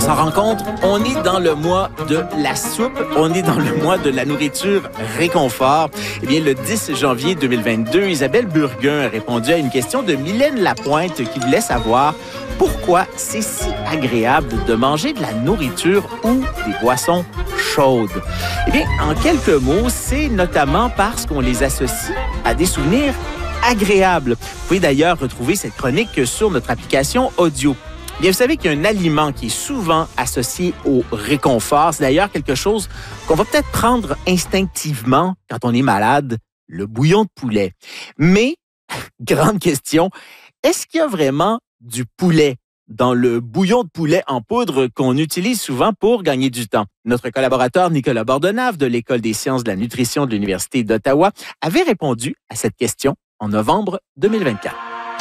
s'en rend compte, on est dans le mois de la soupe, on est dans le mois de la nourriture réconfort. Eh bien, le 10 janvier 2022, Isabelle Burguin a répondu à une question de Mylène Lapointe qui voulait savoir pourquoi c'est si agréable de manger de la nourriture ou des boissons chaudes. Eh bien, en quelques mots, c'est notamment parce qu'on les associe à des souvenirs agréables. Vous pouvez d'ailleurs retrouver cette chronique sur notre application audio. Bien, vous savez qu'il y a un aliment qui est souvent associé au réconfort. C'est d'ailleurs quelque chose qu'on va peut-être prendre instinctivement quand on est malade, le bouillon de poulet. Mais, grande question, est-ce qu'il y a vraiment du poulet dans le bouillon de poulet en poudre qu'on utilise souvent pour gagner du temps? Notre collaborateur Nicolas Bordenave de l'École des sciences de la nutrition de l'Université d'Ottawa avait répondu à cette question en novembre 2024.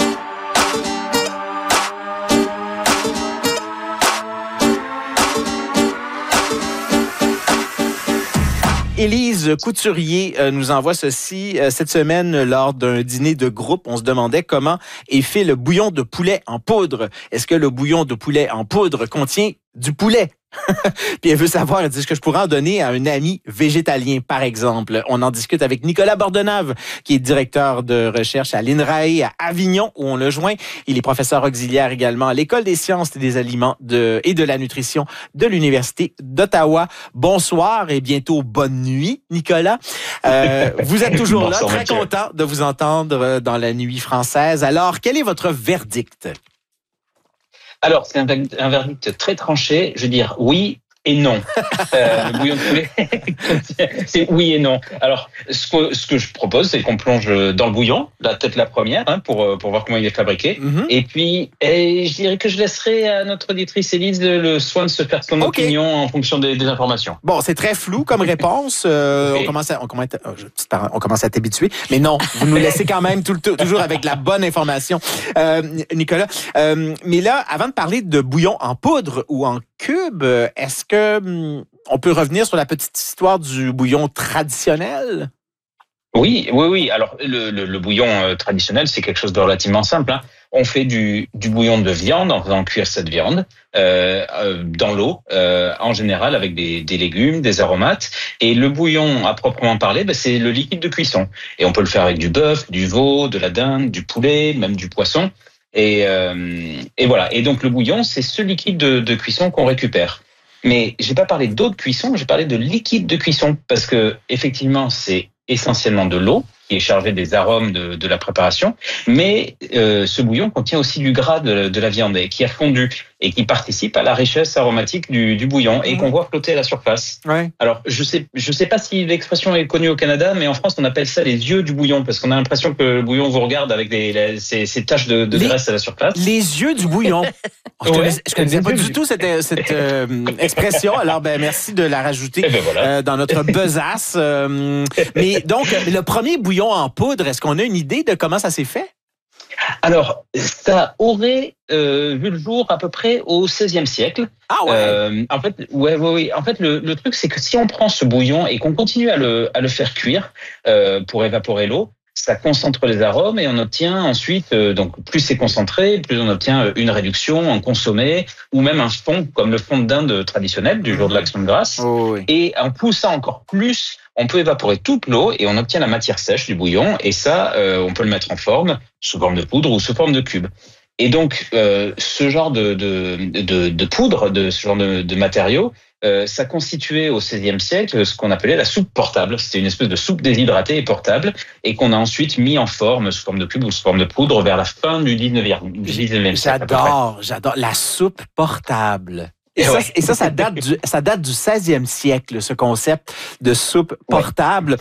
Élise Couturier nous envoie ceci. Cette semaine, lors d'un dîner de groupe, on se demandait comment est fait le bouillon de poulet en poudre. Est-ce que le bouillon de poulet en poudre contient du poulet? Puis elle veut savoir, elle dit, est-ce que je pourrais en donner à un ami végétalien, par exemple? On en discute avec Nicolas Bordenave, qui est directeur de recherche à l'INRAE à Avignon, où on le joint. Il est professeur auxiliaire également à l'École des sciences et des aliments et de la nutrition de l'Université d'Ottawa. Bonsoir et bientôt bonne nuit, Nicolas. Vous êtes toujours là, très content de vous entendre dans la nuit française. Alors, quel est votre verdict? Alors, c'est un verdict très tranché. Je veux dire oui et non. Le bouillon de poulet, c'est oui et non. Alors, ce que je propose, c'est qu'on plonge dans le bouillon, peut-être la première, pour voir comment il est fabriqué. Mm-hmm. Et puis, je dirais que je laisserai à notre auditrice Élise le soin de se faire son opinion en fonction des informations. Bon, c'est très flou comme réponse. On commence à t'habituer. Mais non, vous nous laissez quand même toujours avec la bonne information. Nicolas, mais là, avant de parler de bouillon en poudre ou en cube, est-ce que on peut revenir sur la petite histoire du bouillon traditionnel? Oui. Alors, le bouillon traditionnel, c'est quelque chose de relativement simple. On fait du bouillon de viande en faisant cuire cette viande dans l'eau, en général avec des légumes, des aromates. Et le bouillon, à proprement parler, c'est le liquide de cuisson. Et on peut le faire avec du bœuf, du veau, de la dinde, du poulet, même du poisson. Et voilà. Et donc le bouillon, c'est ce liquide de cuisson qu'on récupère. Mais j'ai pas parlé d'eau de cuisson, j'ai parlé de liquide de cuisson parce que effectivement, c'est essentiellement de l'eau qui est chargée des arômes de la préparation, mais ce bouillon contient aussi du gras de la viande et qui a fondu et qui participe à la richesse aromatique du bouillon et qu'on voit flotter à la surface. Ouais. Alors, je sais pas si l'expression est connue au Canada, mais en France, on appelle ça les yeux du bouillon parce qu'on a l'impression que le bouillon vous regarde avec ces taches de graisse à la surface. Les yeux du bouillon. Je connaissais pas du tout cette expression. Alors, merci de la rajouter dans notre besace. Mais donc, le premier bouillon en poudre, est-ce qu'on a une idée de comment ça s'est fait? Alors, ça aurait vu le jour à peu près au XVIe siècle. Ah ouais. En fait, oui. En fait, le truc, c'est que si on prend ce bouillon et qu'on continue à le faire cuire pour évaporer l'eau, ça concentre les arômes et on obtient ensuite, donc plus c'est concentré, plus on obtient une réduction en consommé ou même un fond comme le fond de dinde traditionnel du jour de l'Action de grâce. Oh oui. Et en poussant encore plus, on peut évaporer toute l'eau et on obtient la matière sèche du bouillon et ça, on peut le mettre en forme, sous forme de poudre ou sous forme de cube. Et donc, ce genre de poudre, ce genre de matériaux, ça constituait au XVIe siècle ce qu'on appelait la soupe portable. C'était une espèce de soupe déshydratée et portable et qu'on a ensuite mis en forme sous forme de cube ou sous forme de poudre vers la fin du 19e siècle. J'adore la soupe portable. Et ça date du 16e siècle, ce concept de soupe portable.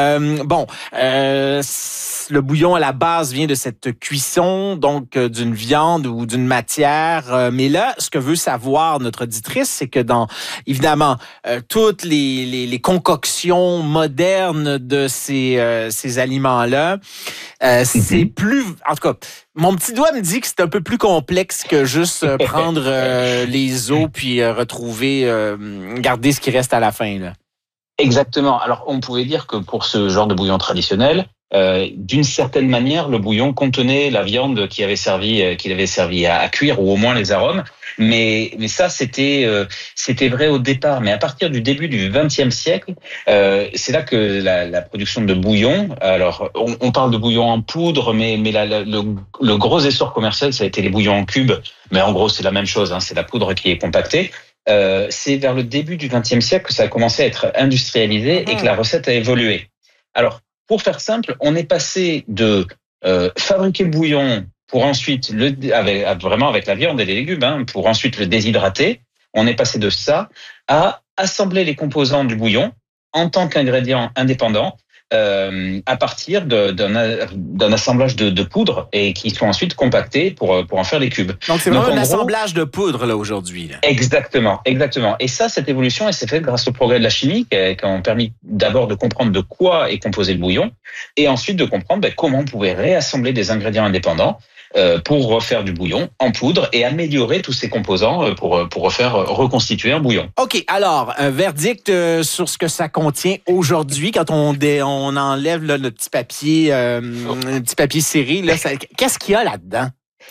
Le bouillon à la base vient de cette cuisson, donc d'une viande ou d'une matière. Mais là, ce que veut savoir notre auditrice, c'est que dans, évidemment, toutes les concoctions modernes de ces aliments-là, c'est plus... En tout cas, mon petit doigt me dit que c'est un peu plus complexe que juste prendre les os puis retrouver, garder ce qui reste à la fin, là. Exactement. Alors, on pouvait dire que pour ce genre de bouillon traditionnel, d'une certaine manière, le bouillon contenait la viande qu'il avait servi à cuire, ou au moins les arômes. Mais ça, c'était vrai au départ. Mais à partir du début du XXe siècle, c'est là que la production de bouillon. Alors, on parle de bouillon en poudre, mais le gros essor commercial, ça a été les bouillons en cubes. Mais en gros, c'est la même chose. Hein, c'est la poudre qui est compactée. C'est vers le début du XXe siècle que ça a commencé à être industrialisé et que la recette a évolué. Alors, pour faire simple, on est passé de fabriquer le bouillon pour ensuite vraiment avec la viande et les légumes, hein, pour ensuite le déshydrater. On est passé de ça à assembler les composants du bouillon en tant qu'ingrédient indépendant à partir d'un assemblage de poudre et qui sont ensuite compactés pour en faire les cubes. Donc c'est vraiment un assemblage de poudre là aujourd'hui. Là. Exactement. Et ça, cette évolution, elle s'est faite grâce au progrès de la chimie qui ont permis d'abord de comprendre de quoi est composé le bouillon et ensuite de comprendre comment on pouvait réassembler des ingrédients indépendants pour refaire du bouillon en poudre et améliorer tous ces composants pour reconstituer un bouillon. OK, alors, un verdict sur ce que ça contient aujourd'hui quand on enlève là, le petit papier serré. Là, qu'est-ce qu'il y a là-dedans?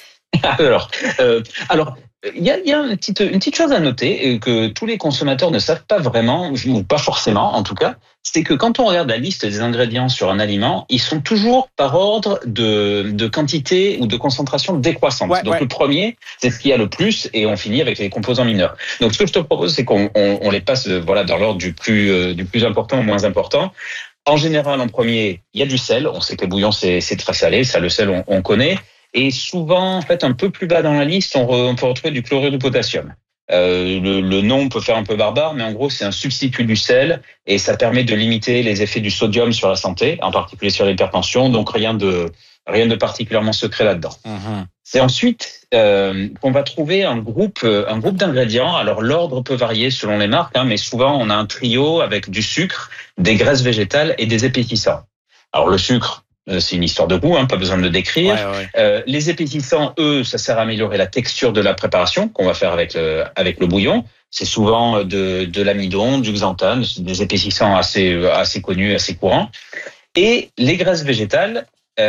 Alors, il y a une petite chose à noter que tous les consommateurs ne savent pas vraiment, ou pas forcément en tout cas, c'est que quand on regarde la liste des ingrédients sur un aliment, ils sont toujours par ordre de quantité ou de concentration décroissante. Donc le premier, c'est ce qu'il y a le plus et on finit avec les composants mineurs. Donc ce que je te propose, c'est qu'on les passe dans l'ordre du plus important au moins important. En général, en premier, il y a du sel. On sait que le bouillon, c'est très salé. Ça, le sel, on connaît. Et souvent, en fait, un peu plus bas dans la liste, on peut retrouver du chlorure de potassium. Le nom peut faire un peu barbare, mais en gros, c'est un substitut du sel et ça permet de limiter les effets du sodium sur la santé, en particulier sur l'hypertension. Donc, rien de particulièrement secret là-dedans. C'est ensuite qu'on va trouver un groupe d'ingrédients. Alors, l'ordre peut varier selon les marques, mais souvent, on a un trio avec du sucre, des graisses végétales et des épaississants. Alors, le sucre, c'est une histoire de goût, pas besoin de le décrire. Les épaississants, eux, ça sert à améliorer la texture de la préparation qu'on va faire avec le bouillon. C'est souvent de l'amidon, du xanthane, des épaississants assez connus, assez courants. Et les graisses végétales,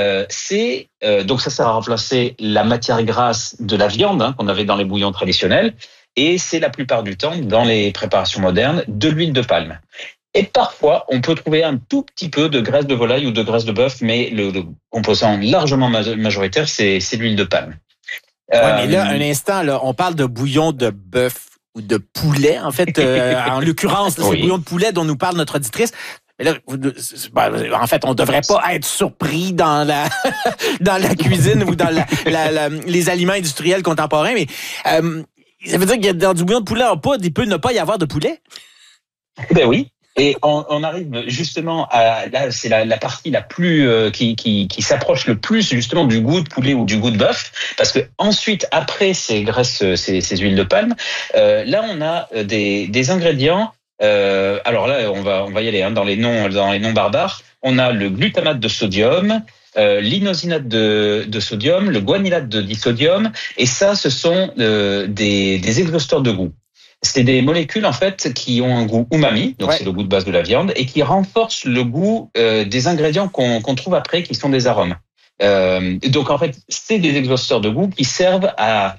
donc ça sert à remplacer la matière grasse de la viande qu'on avait dans les bouillons traditionnels. Et c'est la plupart du temps, dans les préparations modernes, de l'huile de palme. Et parfois, on peut trouver un tout petit peu de graisse de volaille ou de graisse de bœuf, mais le composant largement majoritaire, c'est l'huile de palme. Mais là, un instant, là, on parle de bouillon de bœuf ou de poulet, en fait. En l'occurrence, c'est le bouillon de poulet dont nous parle notre auditrice. Mais là, en fait, on devrait pas être surpris dans la dans la cuisine ou dans les aliments industriels contemporains, mais ça veut dire que dans du bouillon de poulet en poudre, il peut ne pas y avoir de poulet? Ben oui. Et on arrive justement là, c'est la partie la plus qui s'approche le plus justement du goût de poulet ou du goût de bœuf, parce que ensuite après ces graisses, ces huiles de palme, là on a des ingrédients. Alors là on va y aller dans les noms barbares. On a le glutamate de sodium, l'inosinate de sodium, le guanylate de disodium, et ça ce sont des exhausteurs de goût. C'est des molécules en fait qui ont un goût umami, donc c'est le goût de base de la viande, et qui renforcent le goût des ingrédients qu'on trouve après, qui sont des arômes. Donc en fait, c'est des exhausteurs de goût qui servent à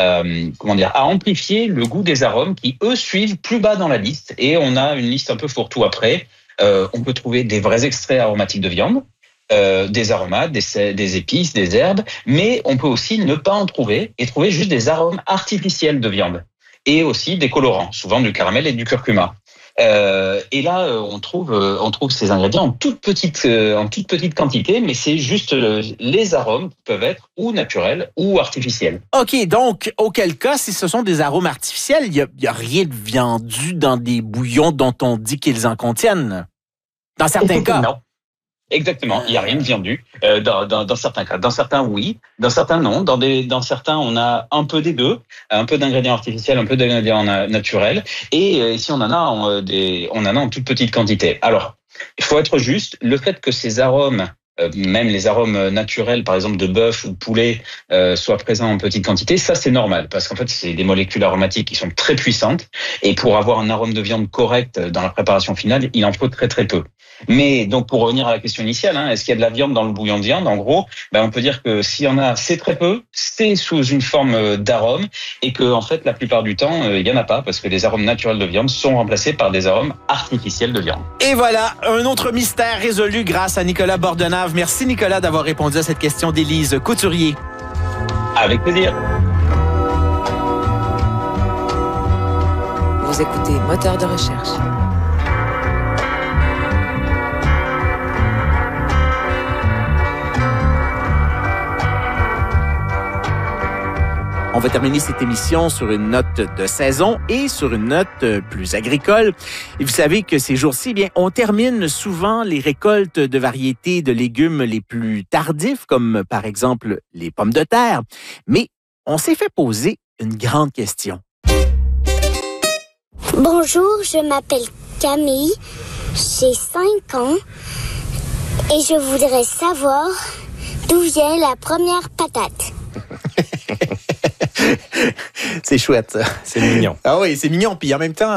amplifier le goût des arômes qui eux suivent plus bas dans la liste. Et on a une liste un peu fourre-tout après. On peut trouver des vrais extraits aromatiques de viande, des aromates, des épices, des herbes, mais on peut aussi ne pas en trouver et trouver juste des arômes artificiels de viande. Et aussi des colorants, souvent du caramel et du curcuma. Et là, on trouve ces ingrédients en toute petite quantité, mais c'est juste les arômes qui peuvent être ou naturels ou artificiels. OK, donc, auquel cas, si ce sont des arômes artificiels, il y a rien de viandu dans des bouillons dont on dit qu'ils en contiennent? Dans certains cas? Non. Exactement, il n'y a rien de viandu dans certains cas. Dans certains, oui. Dans certains, non. Dans certains, on a un peu des deux, un peu d'ingrédients artificiels, un peu d'ingrédients naturels. Et ici, on en a en toute petite quantité. Alors, il faut être juste. Le fait que ces arômes même les arômes naturels, par exemple de bœuf ou de poulet, soient présents en petite quantité, ça c'est normal, parce qu'en fait c'est des molécules aromatiques qui sont très puissantes, et pour avoir un arôme de viande correct dans la préparation finale, il en faut très très peu. Mais donc pour revenir à la question initiale, est-ce qu'il y a de la viande dans le bouillon de viande? En gros, on peut dire que s'il y en a, c'est très peu, c'est sous une forme d'arôme, et que en fait la plupart du temps, il y en a pas, parce que les arômes naturels de viande sont remplacés par des arômes artificiels de viande. Et voilà, un autre mystère résolu grâce à Nicolas Bordenave. Merci Nicolas d'avoir répondu à cette question d'Élise Couturier. Avec plaisir. Vous écoutez Moteur de recherche. On va terminer cette émission sur une note de saison et sur une note plus agricole. Et vous savez que ces jours-ci, on termine souvent les récoltes de variétés de légumes les plus tardifs, comme par exemple les pommes de terre. Mais on s'est fait poser une grande question. Bonjour, je m'appelle Camille, j'ai 5 ans et je voudrais savoir d'où vient la première patate. C'est chouette, ça. C'est mignon. Ah oui, c'est mignon. Puis en même temps,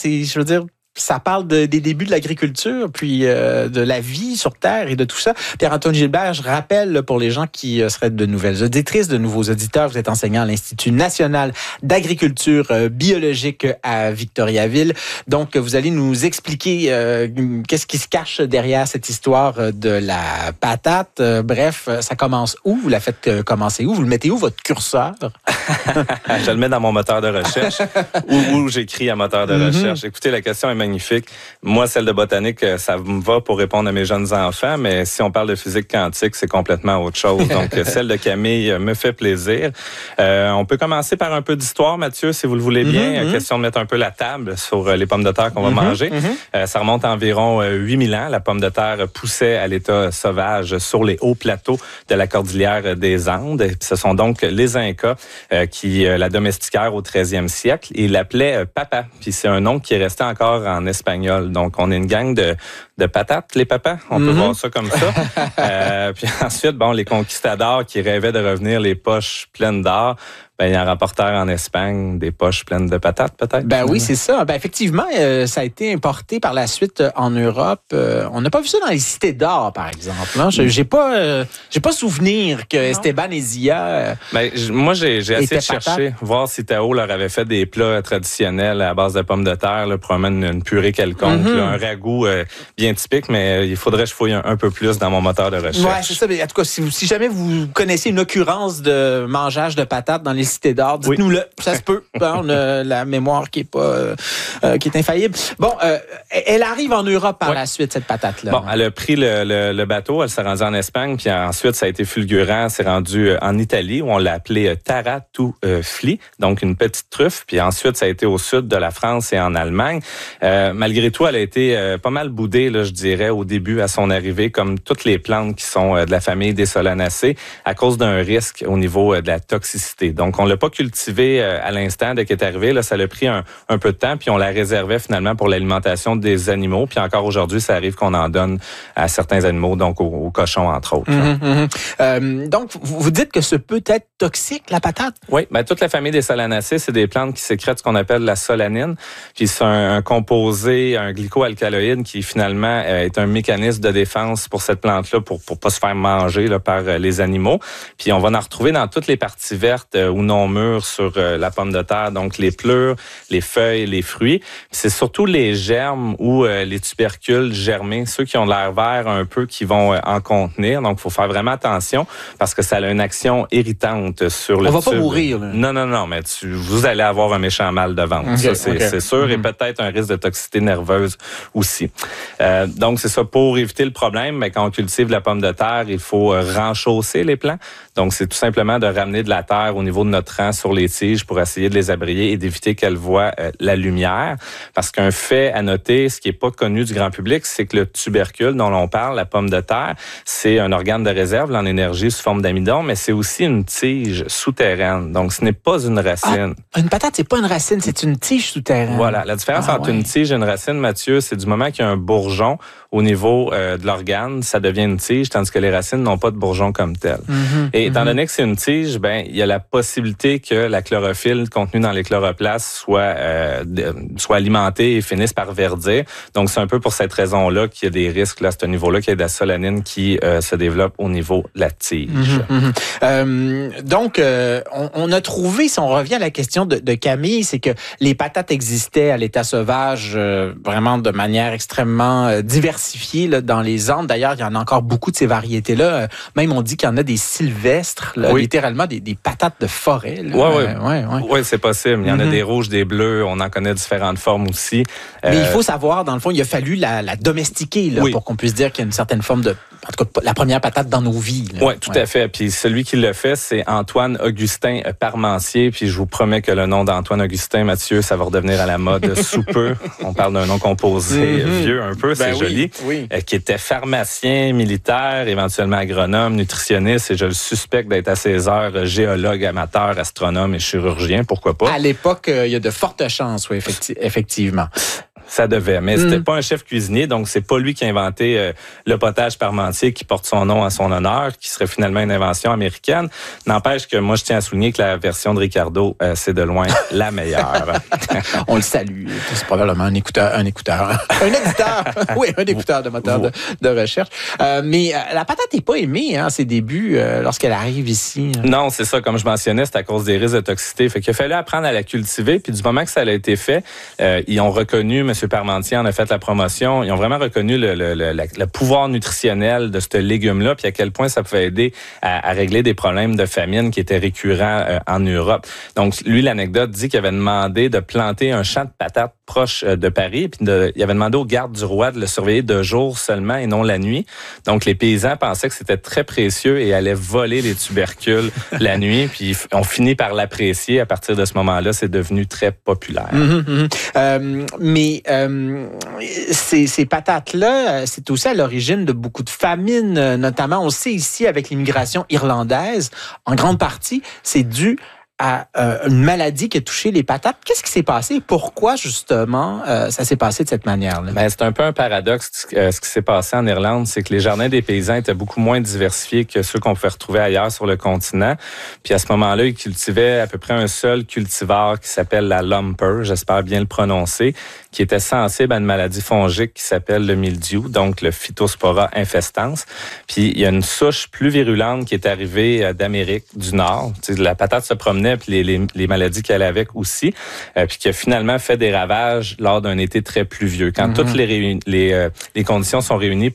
ça parle des débuts de l'agriculture, puis de la vie sur Terre et de tout ça. Pierre-Antoine Gilbert, je rappelle pour les gens qui seraient de nouvelles auditrices, de nouveaux auditeurs, vous êtes enseignant à l'Institut national d'agriculture biologique à Victoriaville. Donc, vous allez nous expliquer qu'est-ce qui se cache derrière cette histoire de la patate. Bref, ça commence où? Vous la faites commencer où? Vous le mettez où, votre curseur? Je le mets dans mon moteur de recherche où j'écris à moteur de recherche. Écoutez, la question est magnifique. Moi, celle de botanique, ça me va pour répondre à mes jeunes enfants, mais si on parle de physique quantique, c'est complètement autre chose. Donc, celle de Camille me fait plaisir. On peut commencer par un peu d'histoire, Mathieu, si vous le voulez bien. Question de mettre un peu la table sur les pommes de terre qu'on va manger. Ça remonte à environ 8000 ans. La pomme de terre poussait à l'état sauvage sur les hauts plateaux de la cordillère des Andes. Et ce sont donc les Incas qui la domestiquèrent au 13e siècle. Ils l'appelaient papa. Puis c'est un nom qui est resté encore en espagnol. Donc, on est une gang de patates, les papas. On peut voir ça comme ça. Puis ensuite, les conquistadors qui rêvaient de revenir les poches pleines d'or, ils en rapportèrent en Espagne des poches pleines de patates, peut-être. Oui, c'est ça. Effectivement, ça a été importé par la suite en Europe. On n'a pas vu ça dans les cités d'or, par exemple. J'ai pas souvenir que Esteban Ezilla. Moi, j'ai essayé de chercher, voir si Tao leur avait fait des plats traditionnels à base de pommes de terre, là, probablement une purée quelconque, là, un ragoût bien typique, mais il faudrait que je fouille un peu plus dans mon moteur de recherche. Oui, c'est ça. Mais en tout cas, si jamais vous connaissez une occurrence de mangeage de patates dans les cités d'or, dites-nous-le. Ça se peut. On a la mémoire qui est infaillible. Elle arrive en Europe par la suite, cette patate-là. Elle a pris le bateau, elle s'est rendue en Espagne, puis ensuite, ça a été fulgurant, c'est rendu en Italie, où on l'a appelé tartufli, donc une petite truffe, puis ensuite, ça a été au sud de la France et en Allemagne. Malgré tout, elle a été pas mal boudée, là, je dirais, au début, à son arrivée, comme toutes les plantes qui sont de la famille des Solanacées, à cause d'un risque au niveau de la toxicité. Donc, on l'a pas cultivée à l'instant dès qu'elle est arrivée. Là, ça l'a pris un peu de temps, puis on la réservait finalement pour l'alimentation des animaux. Puis encore aujourd'hui, ça arrive qu'on en donne à certains animaux, donc aux cochons, entre autres. Donc, vous dites que ce peut être toxique, la patate? Oui, toute la famille des Solanacées, c'est des plantes qui sécrètent ce qu'on appelle la solanine. Puis c'est un composé, un glycoalcaloïde qui finalement est un mécanisme de défense pour cette plante-là, pour pas se faire manger là, par les animaux. Puis on va en retrouver dans toutes les parties vertes ou non mûres sur la pomme de terre, donc les pelures, les feuilles, les fruits. Puis c'est surtout les germes ou les tubercules germés, ceux qui ont l'air vert un peu, qui vont en contenir. Donc, il faut faire vraiment attention parce que ça a une action irritante sur le tube. On va pas mourir, là. Non, mais vous allez avoir un méchant mal de ventre. Okay, ça, c'est sûr. Et peut-être un risque de toxicité nerveuse aussi. Donc, c'est ça. Pour éviter le problème, mais quand on cultive la pomme de terre, il faut renchausser les plants. Donc, c'est tout simplement de ramener de la terre au niveau de notre rang sur les tiges pour essayer de les abrier et d'éviter qu'elles voient la lumière. Parce qu'un fait à noter, ce qui est pas connu du grand public, c'est que le tubercule dont l'on parle, la pomme de terre, c'est un organe de réserve en énergie sous forme d'amidon, mais c'est aussi une tige souterraine. Donc, ce n'est pas une racine. Ah, une patate, c'est pas une racine, c'est une tige souterraine. Voilà. La différence entre une tige et une racine, Mathieu, c'est du moment qu'il y a un bourgeon au niveau de l'organe, ça devient une tige, tandis que les racines n'ont pas de bourgeon comme tel. Et étant donné que c'est une tige, ben il y a la possibilité que la chlorophylle contenue dans les chloroplastes soit alimentée et finisse par verdir. Donc, c'est un peu pour cette raison-là qu'il y a des risques là, à ce niveau-là, qu'il y a de la solanine qui se développe au niveau de la tige. Donc, on a trouvé, si on revient à la question de Camille, c'est que les patates existaient à l'état sauvage vraiment de manière extrêmement diversifiée là, dans les Andes. D'ailleurs, il y en a encore beaucoup de ces variétés-là. Même, on dit qu'il y en a des sylvestres, là, littéralement des patates de forêt. Oui, c'est possible. Il y en a des rouges, des bleus. On en connaît différentes formes aussi. Mais il faut savoir, dans le fond, il a fallu la domestiquer là, pour qu'on puisse dire qu'il y a une certaine forme de... En tout cas, la première patate dans nos vies. Oui, tout à fait. Puis celui qui le fait, c'est Antoine-Augustin Parmentier. Puis je vous promets que le nom d'Antoine-Augustin, Mathieu, ça va redevenir à la mode sous peu. On parle d'un nom composé vieux un peu, c'est joli. Oui. Qui était pharmacien, militaire, éventuellement agronome, nutritionniste, et je le suspecte d'être à ses heures géologue, amateur, astronome et chirurgien, pourquoi pas. À l'époque, il y a de fortes chances, oui, effectivement. Ça devait, mais c'était pas un chef cuisinier, donc c'est pas lui qui a inventé le potage parmentier qui porte son nom à son honneur, qui serait finalement une invention américaine. N'empêche que moi, je tiens à souligner que la version de Ricardo, c'est de loin la meilleure. On le salue. C'est probablement un écouteur. Un éditeur. Oui, un écouteur de moteur de recherche. Mais la patate n'est pas aimée, hein, ses débuts, lorsqu'elle arrive ici. Non, c'est ça. Comme je mentionnais, c'est à cause des risques de toxicité. Fait qu'il a fallu apprendre à la cultiver. Puis du moment que ça a été fait, ils ont reconnu, M. Parmentier en a fait la promotion. Ils ont vraiment reconnu le pouvoir nutritionnel de ce légume-là, puis à quel point ça pouvait aider à régler des problèmes de famine qui étaient récurrents en Europe. Donc, lui, l'anecdote dit qu'il avait demandé de planter un champ de patates proche de Paris, puis il avait demandé aux gardes du roi de le surveiller de jour seulement et non la nuit. Donc, les paysans pensaient que c'était très précieux et allaient voler les tubercules la nuit, puis on finit par l'apprécier. À partir de ce moment-là, c'est devenu très populaire. Mais ces patates-là, c'est aussi à l'origine de beaucoup de famines, notamment, on sait ici, avec l'immigration irlandaise, en grande partie, c'est dû à une maladie qui a touché les patates. Qu'est-ce qui s'est passé? Pourquoi, justement, ça s'est passé de cette manière-là? Ben, c'est un peu un paradoxe. Ce qui s'est passé en Irlande, c'est que les jardins des paysans étaient beaucoup moins diversifiés que ceux qu'on pouvait retrouver ailleurs sur le continent. Puis à ce moment-là, ils cultivaient à peu près un seul cultivar qui s'appelle la lumper, j'espère bien le prononcer, qui était sensible à une maladie fongique qui s'appelle le mildiou, donc le Phytospora infestans. Puis il y a une souche plus virulente qui est arrivée d'Amérique du Nord. Tu sais, la patate se promenait, puis les maladies qu'elle avait avec aussi, puis qui a finalement fait des ravages lors d'un été très pluvieux. Quand toutes les conditions sont réunies